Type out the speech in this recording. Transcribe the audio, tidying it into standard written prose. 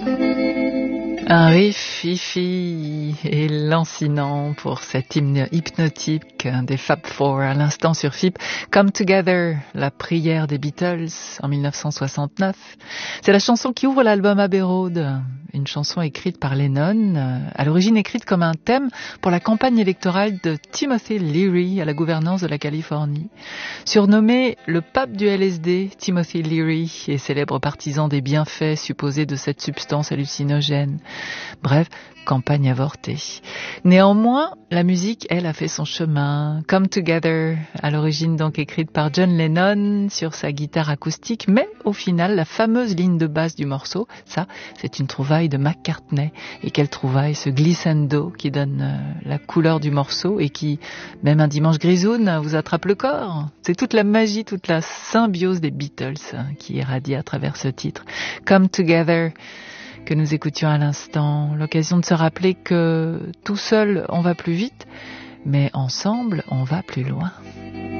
Un riff hi-fi et lancinant pour cet hymne hypnotique des Fab Four à l'instant sur FIP. Come Together, la prière des Beatles en 1969. C'est la chanson qui ouvre l'album Abbey Road, une chanson écrite par Lennon, à l'origine écrite comme un thème pour la campagne électorale de Timothy Leary à la gouvernance de la Californie. Surnommé le pape du LSD, Timothy Leary est célèbre partisan des bienfaits supposés de cette substance hallucinogène. Bref, campagne avortée. Néanmoins, la musique, elle, a fait son chemin. Come Together, à l'origine donc écrite par John Lennon sur sa guitare acoustique, mais au final, la fameuse ligne de basse du morceau, ça, c'est une trouvaille de McCartney. Et quelle trouvaille, ce glissando qui donne la couleur du morceau et qui, même un dimanche grisoune, vous attrape le corps. C'est toute la magie, toute la symbiose des Beatles qui irradie à travers ce titre. Come Together, que nous écoutions à l'instant, l'occasion de se rappeler que tout seul on va plus vite, mais ensemble on va plus loin.